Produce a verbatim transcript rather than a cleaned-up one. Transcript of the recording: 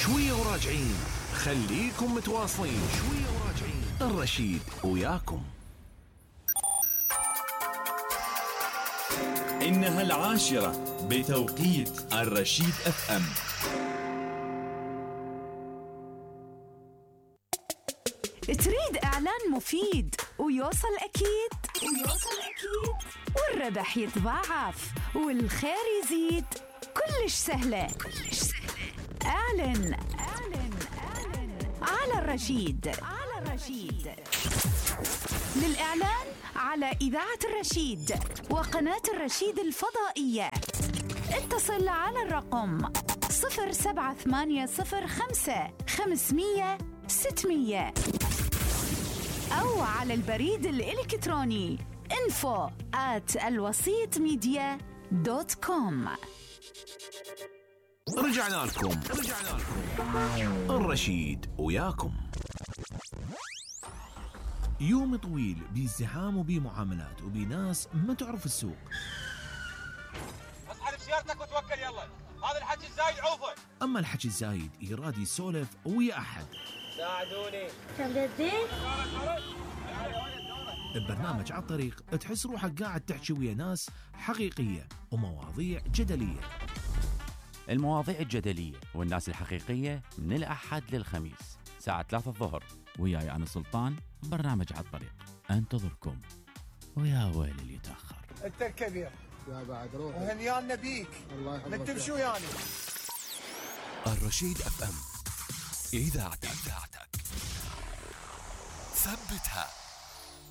شوية وراجعين، خليكم متواصلين. شوية وراجعين، الرشيد وياكم. إنها العاشرة بتوقيت الرشيد اف ام. تريد إعلان مفيد ويوصل أكيد ويوصل أكيد والربح يتضاعف والخير يزيد؟ كلش سهلة كلش سهلة. اعلن اعلن اعلن على الرشيد على الرشيد. للإعلان على إذاعة الرشيد وقناة الرشيد الفضائية اتصل على الرقم صفر سبعة ثمانية صفر خمسة خمسمية ستمية أو على البريد الإلكتروني info at الوسيط ميديا دوت كوم. رجعنا لكم رجعنا لكم الرشيد وياكم. يوم طويل بازدحام وبمعاملات وبناس ما تعرف السوق. اصحى بسيارتك وتوكل يلا، هذا الحكي الزايد عوفه. اما الحكي الزايد يراد يسولف ويا احد. ساعدوني. تلدين ببرنامج على الطريق تحس روحك قاعد تحكي ويا ناس حقيقية ومواضيع جدلية. المواضيع الجدلية والناس الحقيقية من الأحد للخميس ساعة ثلاثة الظهر، وياي أنا سلطان برنامج على الطريق. أنتظركم ويا ويل اللي يتأخر. انت الكبير يا بعد روح وهنيان نبيك. الله يحفظك. نكتب شو يعني؟ الرشيد اف ام، إذاعتك ثبتها.